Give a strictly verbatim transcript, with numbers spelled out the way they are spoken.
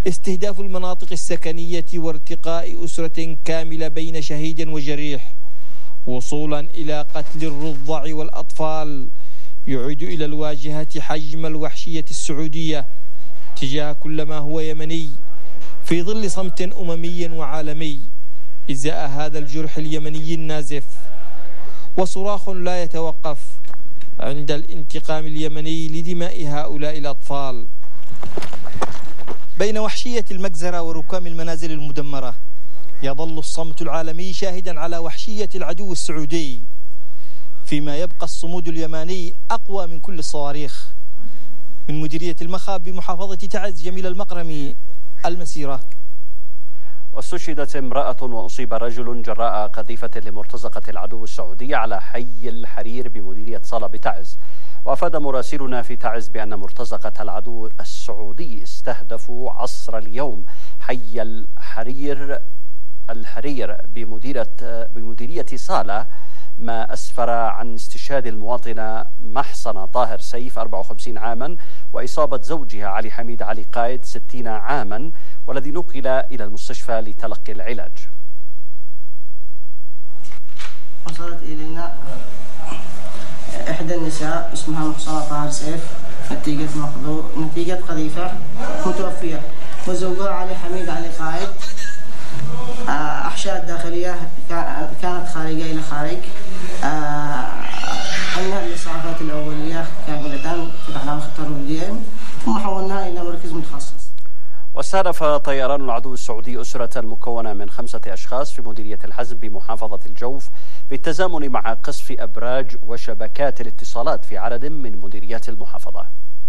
استهداف المناطق السكنية وارتقاء أسرة كاملة بين شهيد وجريح، وصولا إلى قتل الرضع والأطفال، يعيد إلى الواجهة حجم الوحشية السعودية تجاه كل ما هو يمني، في ظل صمت أممي وعالمي إزاء هذا الجرح اليمني النازف، وصراخ لا يتوقف عند الانتقام اليمني لدماء هؤلاء الأطفال. بين وحشية المجزرة وركام المنازل المدمرة يظل الصمت العالمي شاهدا على وحشية العدو السعودي، فيما يبقى الصمود اليماني أقوى من كل الصواريخ. من مديرية المخاب بمحافظة تعز، جميل المقرمي، المسيرة. واستشهدت امرأة وأصيب رجل جراء قذيفة لمرتزقة العدو السعودي على حي الحرير بمديرية صالة بتعز. وأفاد مراسلنا في تعز بأن مرتزقة العدو السعودي استهدفوا عصر اليوم حي الحرير الحرير بمديرية بمديرية صالة، ما أسفر عن استشهاد المواطنة محصنة طاهر سيف أربعة وخمسين عاما وإصابة زوجها علي حميد علي قائد ستين عاما، والذي نقل إلى المستشفى لتلقي العلاج. وصلت إلينا إحدى النساء اسمها محصنة طاهر سيف نتيجة مقدور نتيجة قذيفة متوفية، وزوجها علي حميد علي قائد. أحشاء الداخلية كانت خارجة إلى خارج. عملنا الإسعافات الأولية كاملة، فتحنا خط الرجلين ثم حولناها إلى مركز متخصص. واستهدف طيران العدو السعودي أسرة مكونة من خمسة أشخاص في مديرية الحزم بمحافظة الجوف، بالتزامن مع قصف أبراج وشبكات الاتصالات في عدد من مديريات المحافظة.